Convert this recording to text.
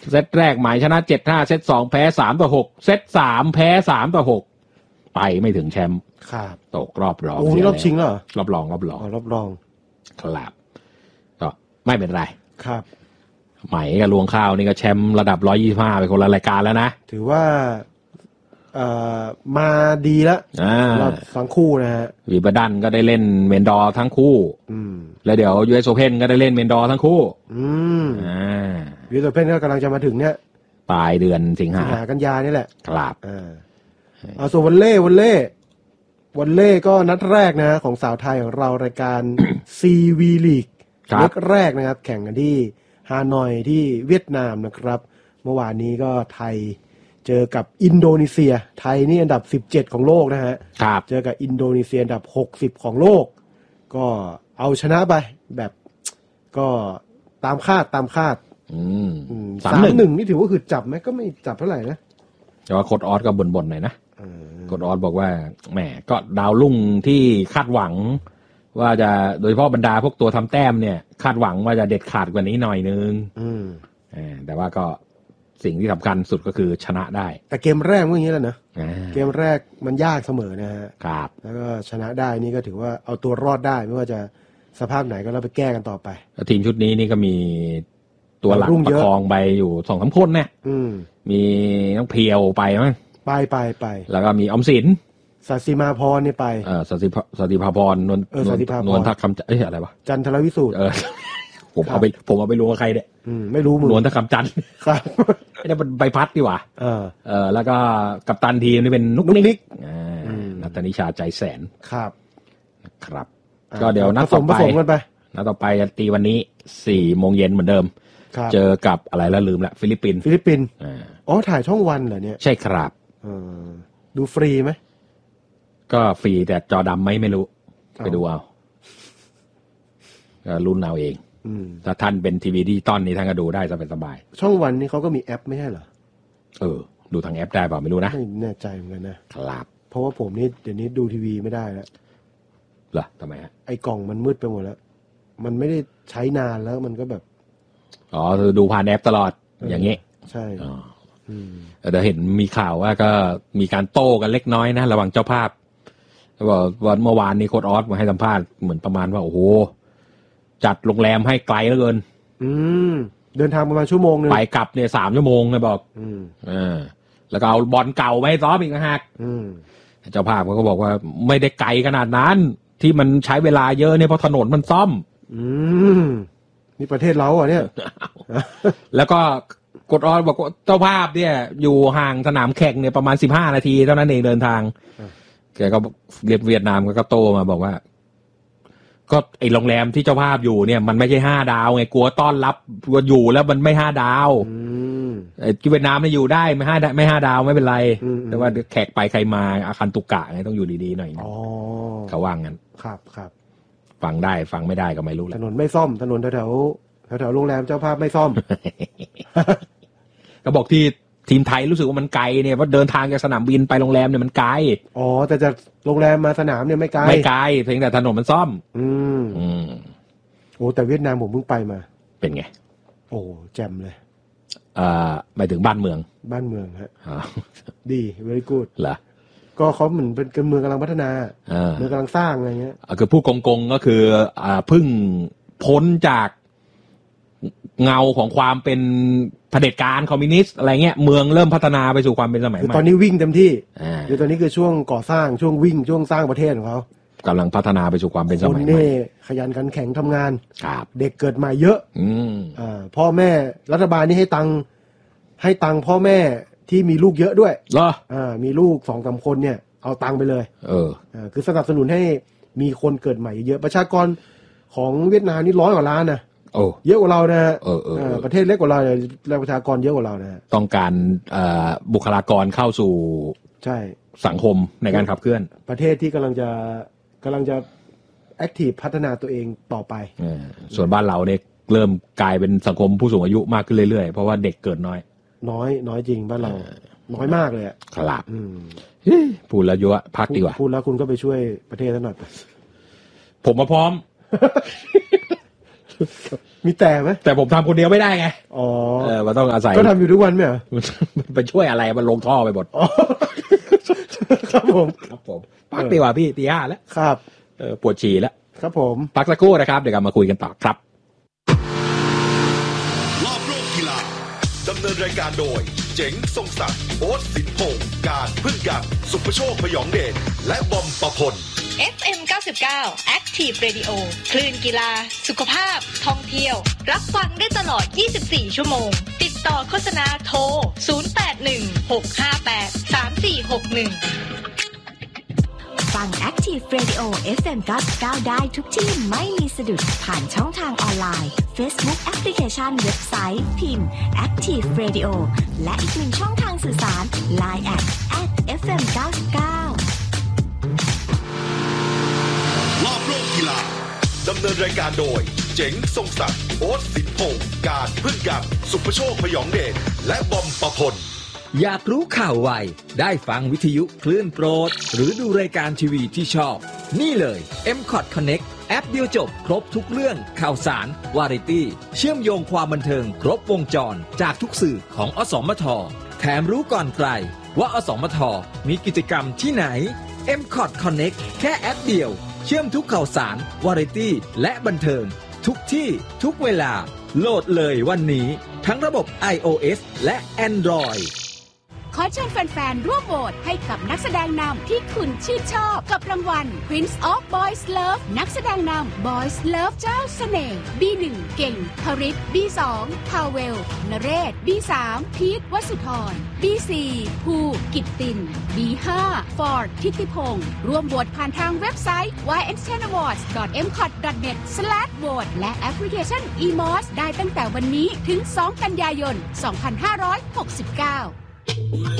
เซตแรกหมายชนะ 7-5 เซต2แพ้ 3-6 เซต3แพ้ 3-6 ไปไม่ถึงแชมป์ครับตกรอบรองโอ้นี่รอบชิงเหรอรอบรองครับก็ไม่เป็นไรครับไหมกับลวงข้าวนี่ก็แชมป์ระดับ125ไปคนละรายการแล้วนะถือว่ามาดีแล้วเราทั้งคู่นะฮะวีบดันก็ได้เล่นเมนดอร์ทั้งคู่แล้วเดี๋ยว US Open ก็ได้เล่นเมนดอร์ทั้งคู่ US Open ก็กำลังจะมาถึงเนี่ยปลายเดือนสิงหากันยานี่แหละครับส่วนวอลเล่ก็นัดแรกนะของสาวไทยของเรารายการ CV League นัดแรกนะครับแข่งกันที่ฮานอยที่เวียดนามนะครับเมื่อวานนี้ก็ไทยเจอกับอินโดนีเซียไทยนี่อันดับ17ของโลกนะฮะเจอกับอินโดนีเซียอันดับ60ของโลกก็เอาชนะไปแบบก็ตามคาด3-1นี่ถือว่าคือจับไหมก็ไม่จับเท่าไหร่นะแต่ว่าโค้ชออสก็บ่นๆหน่อยนะโค้ชออสบอกว่าแหมก็ดาวรุ่งที่คาดหวังว่าจะโดยเฉพาะบรรดาพวกตัวทำแต้มเนี่ยคาดหวังว่าจะเด็ดขาดกว่านี้หน่อยนึงแต่ว่าก็สิ่งที่สำคัญสุดก็คือชนะได้แต่เกมแรกเมื่อกี้แล้วนะเกมแรกมันยากเสมอนะฮะครับแล้วก็ชนะได้นี่ก็ถือว่าเอาตัวรอดได้ไม่ว่าจะสภาพไหนก็เราไปแก้กันต่อไปทีมชุดนี้นี่ก็มีตัวหลักประคองไปอยู่ 2-3 คนเนี่ยมีน้องเพียวไปมั้งไปแล้วก็มีออมสินสัสิมาพรนี่ไปสัสิภาพรนวลทักคำอะไรวะจันทรวิสูตรผมเอาไปรู้ว่าใครเนี่ยไม่รู้มึงนวลทักคำจันครับไม่ได้เป็นใบพัดดีกว่าแล้วก็กัปตันทีมนี่เป็นนุกนิกนัตนิชาใจแสนครับก็เดี๋ยวนัดต่อไปจะตีวันนี้ 4 โมงเย็นเหมือนเดิมเจอกับอะไรแล้วลืมละฟิลิปปินส์ถ่ายช่องวันเหรอเนี่ยใช่ครับดูฟรีไหมก็ฟรีแต่จอดำไม่รู้ไปดูเอาก็รุ่นเอาเองถ้าท่านเป็นทีวีดิจิตอลนี่ท่านก็ดูได้สบายๆช่องวันนี่เขาก็มีแอปไม่ใช่เหรอดูทางแอปได้เปล่าไม่รู้นะไม่แน่ใจเหมือนกันนะครับเพราะว่าผมนี่เดี๋ยวนี้ดูทีวีไม่ได้แล้วเหรอทำไมฮะไอ้กล่องมันมืดไปหมดแล้วมันไม่ได้ใช้นานแล้วมันก็แบบดูผ่านแอปตลอดอย่างนี้ใช่เดี๋ยวเห็นมีข่าวว่าก็มีการโต้กันเล็กน้อยนะระหว่างเจ้าภาพบอกวันเมื่อวานนี้โค้ชออสมาให้สัมภาษณ์เหมือนประมาณว่าโอ้โหจัดโรงแรมให้ไกลเหลือเกินเดินทางประมาณชั่วโมงนึงไปกลับเนี่ย3 ชั่วโมงเลยบอกแล้วก็เอาบอลเก่าไว้ซ้อมอีกนะฮะเจ้าภาพก็บอกว่าไม่ได้ไกลขนาดนั้นที่มันใช้เวลาเยอะเนี่ยเพราะถนนมันซ่อมนี่ประเทศเราอ่ะเนี่ยแล้วก็กดออนบอกว่าเจ้าภาพเนี่ยอยู่ห่างสนามแข่งเนี่ยประมาณ15 นาทีเท่านั้นเองเดินทางแกก็เวียดนามก็โตมาบอกว่าก็ไอโรงแรมที่เจ้าภาพอยู่เนี่ยมันไม่ใช่5 ดาวไงกลัวต้อนรับกลัวอยู่แล้วมันไม่5 ดาวไอเวียดนามเนี่ยอยู่ได้ไม่5 ดาวไม่เป็นไรแต่ว่าแขกไปใครมาอาคันตุกะไงต้องอยู่ดีๆหน่อยเขาว่างั้นครับฟังได้ฟังไม่ได้ก็ไม่รู้แหละถนนไม่ซ่อมถนนแถวโรงแรมเจ้าภาพไม่ซ่อมก็บอกที่ทีมไทยรู้สึกว่ามันไกลเนี่ยเพราะเดินทางจากสนามบินไปโรงแรมเนี่ยมันไกลแต่จากโรงแรมมาสนามเนี่ยไม่ไกลเพียงแต่ถนนมันซ่อมแต่เวียดนามผมเพิ่งไปมาเป็นไงแจ่มเลยหมายถึงบ้านเมืองฮะดี very good เหรอก็เขาเหมือนเป็นเมืองกำลังพัฒนาเมืองกำลังสร้างอะไรเงี้ยคือพูดกงๆก็คือเพิ่งพ้นจากเงาของความเป็นเผด็จการคอมมิวนิสต์อะไรเงี้ยเมืองเริ่มพัฒนาไปสู่ความเป็นสมัยใหม่ตอนนี้วิ่งเต็มที่เดี๋ยวตอนนี้คือช่วงก่อสร้างช่วงวิ่งช่วงสร้างประเทศของเขากำลังพัฒนาไปสู่ความเป็นสมัยใหม่คนนี่ขยันขันแข็งทำงานเด็กเกิดใหม่เยอะพ่อแม่รัฐบาลนี่ให้ตังค์พ่อแม่ที่มีลูกเยอะด้วยเหรอมีลูก 2-3 คนเนี่ยเอาตังค์ไปเลยคือสนับสนุนให้มีคนเกิดใหม่เยอะประชากรของเวียดนามนี่100 กว่าล้านนะเยอะกว่าเรานะประเทศเล็กกว่าเราแล้วประชากรเยอะกว่าเรานะต้องการบุคลากรเข้าสู่ใช่สังคมในการขับเคลื่อนประเทศที่กำลังจะแอคทีฟพัฒนาตัวเองต่อไปส่วนบ้านเราเนี่ยเริ่มกลายเป็นสังคมผู้สูงอายุมากขึ้นเรื่อยๆเพราะว่าเด็กเกิดน้อยจริงบ้านเราน้อยมากเลยครับพูดแล้วเยอะพักดีกว่าพูดแล้วคุณก็ไปช่วยประเทศซะหน่อยผมมาพร้อมมีแต่ไหมแต่ผมทำคนเดียวไม่ได้ไงอ๋อมันต้องอาศัยก็ทำอยู่ทุกวันไหมมันไปช่วยอะไรมันลงท่อไปหมดครับผมพักดีกว่าพี่ตี 5แล้วครับปวดฉี่แล้วครับผมพักสักครู่นะครับเดี๋ยวกลับมาคุยกันต่อครับรอบโลกกีฬาดำเนินรายการโดยเจ๋งทรงศักดิ์โอ๊ตสินพงษ์การพึ่งกันสุภโชคพยองเดชและบอมประพล FM 99 Active Radio คลื่นกีฬาสุขภาพท่องเที่ยวรับฟังได้ตลอด24ชั่วโมงติดต่อโฆษณาโทร0816583461 ฟัง Active Radio FM 99ได้ทุกที่ไม่มีสะดุดผ่านช่องทางออนไลน์ Facebook Application เว็บไซต์พิมพ์ Active Radio และอีกหนึ่งช่องทางสื่อสาร Line @FM 99 รอบโลกกีฬาดำเนินรายการโดยเจ๋งทรงศักดิ์โอ๊ตสินพงษ์การพึ่งกันสุภโชคพยองเดชและบอมประพลอยากรู้ข่าวไวได้ฟังวิทยุคลื่นโปรดหรือดูรายการทีวีที่ชอบนี่เลย MCOT Connect แอปเดียวจบครบทุกเรื่องข่าวสารวาไรตี้เชื่อมโยงความบันเทิงครบวงจรจากทุกสื่อของอสมทแถมรู้ก่อนใครว่าอสมทมีกิจกรรมที่ไหน MCOT Connect แค่แอปเดียวเชื่อมทุกข่าวสารวาไรตี้และบันเทิงทุกที่ทุกเวลาโหลดเลยวันนี้ทั้งระบบ iOS และ Android ขอเชิญแฟนๆร่วมโหวตให้กับนักแสดงนำที่คุณชื่นชอบกับรางวัล Prince of Boys Love นักแสดงนำ Boys Love เจ้าเสน่ห์ B1 เก่งพริต B2 พาเวลนเรศ B3 พีทวสุธร B4 ภูกิตติน B5 ฟอร์ดทิติพงศ์ร่วมโหวตผ่านทางเว็บไซต์ yntenawards.mcot.net/vote และแอปพลิเคชัน eMOS ได้ตั้งแต่วันนี้ถึง2กันยายน 2569